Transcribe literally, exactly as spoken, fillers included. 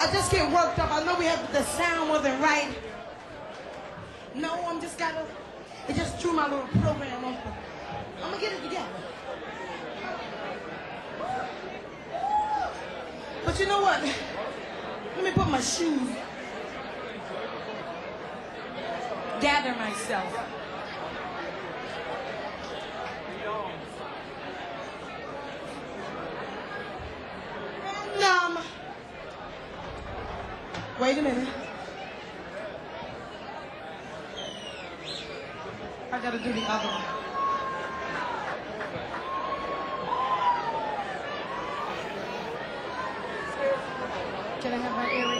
I just get worked up. I know we have the sound wasn't right. No, I'm just gotta. It just threw my little program off. I'm gonna get it together. But you know what? Let me put my shoes. Gather myself. Um, wait a minute. I gotta do the other one. Can I have my earring?